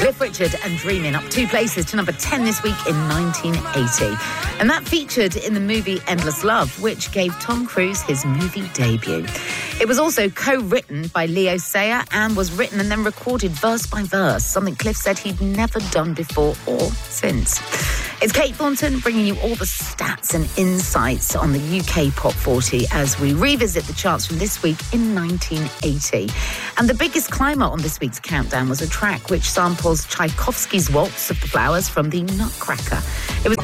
Cliff Richard and Dreamin' up 2 places to number 10 this week in 1980. And that featured in the movie Endless Love, which gave Tom Cruise his movie debut. It was also co-written by Leo Sayer and was written and then recorded verse by verse, something Cliff said he'd never done before or since. It's Kate Thornton bringing you all the stats and insights on the UK Pop 40 as we revisit the charts from this week in 1980. And the biggest climber on this week's countdown was a track which samples Tchaikovsky's Waltz of the Flowers from the Nutcracker. It was